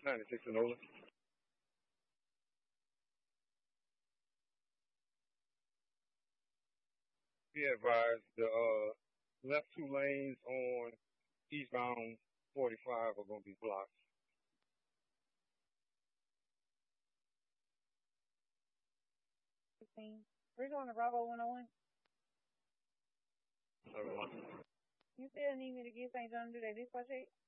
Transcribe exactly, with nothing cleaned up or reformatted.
ninety-six and Nolan. Be advised the uh, left two lanes on eastbound forty-five are going to be blocked. fifteen. We're going to Bravo one oh one. Everyone. You still need me to get things done to do that dispatch check?